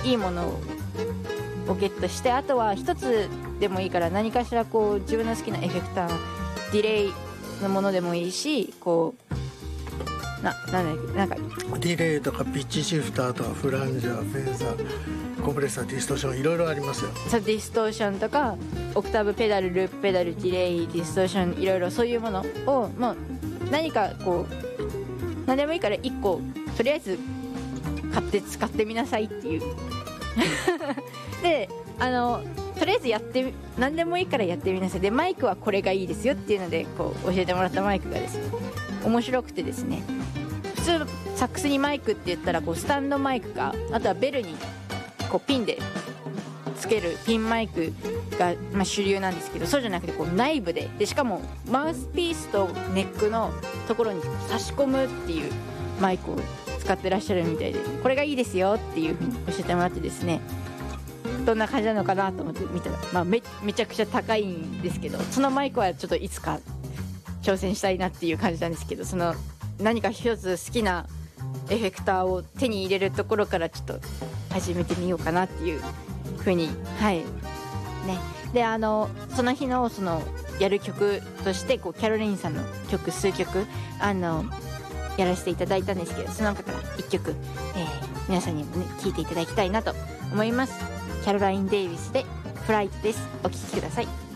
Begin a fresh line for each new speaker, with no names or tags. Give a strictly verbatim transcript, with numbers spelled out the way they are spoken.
いいものをゲットして、あとは一つでもいいから何かしらこう自分の好きなエフェクター、ディレイのものでもいいし、こうななんだっけ、なんか
ディレイとかピッチシフターとかフランジャー、フェーザー、コンプレッサー、ディストーション、いろいろありますよ。
そうディストーションとかオクターブペダル、ループペダル、ディレイ、ディストーション、いろいろそういうものをもう何かこう何でもいいからいっことりあえず買って使ってみなさいっていうで、あのとりあえずやって何でもいいからやってみなさい。でマイクはこれがいいですよっていうのでこう教えてもらったマイクがですね、面白くてですね、普通サックスにマイクって言ったらこうスタンドマイクか、あとはベルにこうピンでつけるピンマイクが、まあ、主流なんですけど、そうじゃなくてこう内部で、でしかもマウスピースとネックのところに差し込むっていうマイクを使ってらっしゃるみたいで、これがいいですよっていう風に教えてもらってですね、どんな感じなのかなと思って見たら、まあ、め, めちゃくちゃ高いんですけど、そのマイクはちょっといつか挑戦したいなっていう感じなんですけど、その何か一つ好きなエフェクターを手に入れるところからちょっと始めてみようかなっていう風に、はいね。であのその日のそのやる曲としてこうキャロリンさんの曲数曲あのやらせていただいたんですけど、その中からいっきょく、えー、皆さんにもね聴いていただきたいなと思います。キャロライン・デイビスでフライトです。お聴きください。